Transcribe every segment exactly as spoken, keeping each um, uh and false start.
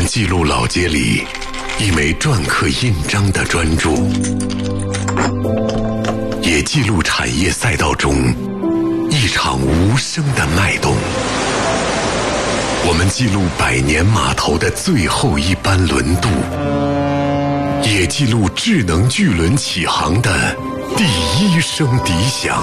们记录老街里一枚篆刻印章的专注，也记录产业赛道中一场无声的脉动。我们记录百年码头的最后一班轮渡，也记录智能巨轮起航的第一声笛响。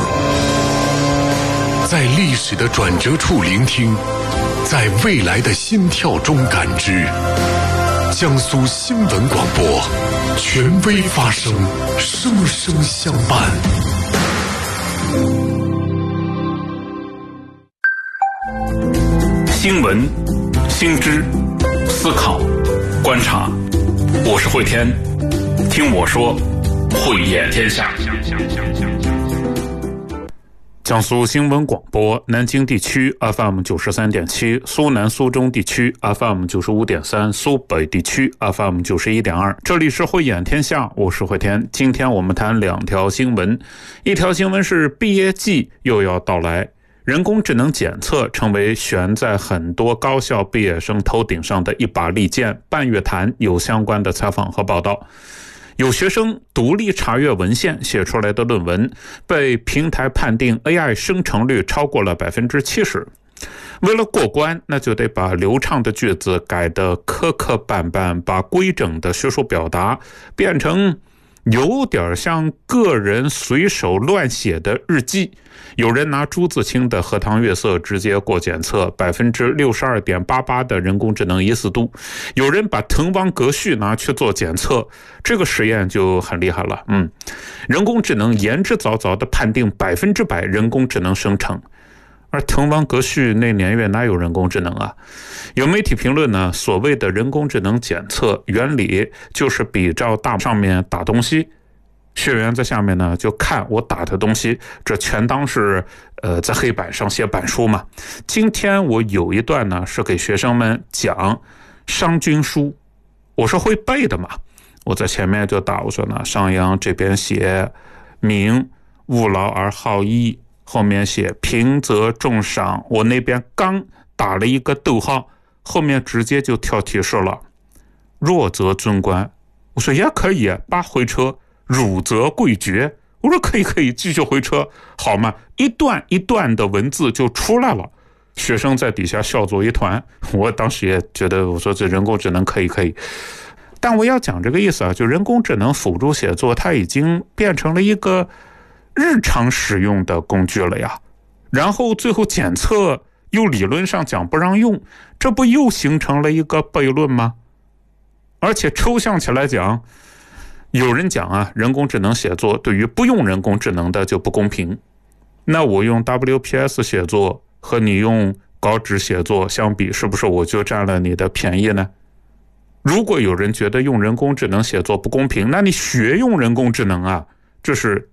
在历史的转折处聆听，在未来的心跳中感知。江苏新闻广播，权威发声，声声相伴。 新闻、新知、思考、观察，我是慧天，听我说，慧眼天下。江苏新闻广播南京地区 F M 九十三点七，苏南苏中地区 F M 九十五点三，苏北地区 F M 九十一点二。这里是慧眼天下，我是慧天。今天我们谈两条新闻，一条新闻是毕业季又要到来，人工智能检测成为悬在很多高校毕业生头顶上的一把利剑。半月谈有相关的采访和报道。有学生独立查阅文献写出来的论文，被平台判定 A I 生成率超过了 百分之七十。 为了过关，那就得把流畅的句子改得磕磕绊绊，把规整的学术表达变成有点像个人随手乱写的日记。有人拿朱自清的荷塘月色直接过检测， 百分之六十二点八八 的人工智能疑似度。有人把滕王阁序拿去做检测，这个实验就很厉害了。嗯，人工智能言之凿凿的判定百分之百人工智能生成，而滕王阁序那年月哪有人工智能啊？有媒体评论呢，所谓的人工智能检测原理就是比照大上面打东西，学员在下面呢就看我打的东西，这全当是呃在黑板上写板书嘛。今天我有一段呢是给学生们讲商君书，我是会背的嘛，我在前面就打，我说呢，商鞅这边写民务劳而好逸，后面写平则重赏，我那边刚打了一个逗号，后面直接就跳提示了，弱则尊官，我说也可以，八回车，辱则贵爵，我说可以可以，继续回车，好吗？一段一段的文字就出来了，学生在底下笑作一团。我当时也觉得，我说这人工智能可以可以，但我要讲这个意思啊，就人工智能辅助写作，它已经变成了一个日常使用的工具了呀。然后最后检测又理论上讲不让用，这不又形成了一个悖论吗？而且抽象起来讲，有人讲啊，人工智能写作对于不用人工智能的就不公平。那我用 W P S 写作和你用稿纸写作相比，是不是我就占了你的便宜呢？如果有人觉得用人工智能写作不公平，那你学用人工智能啊，这是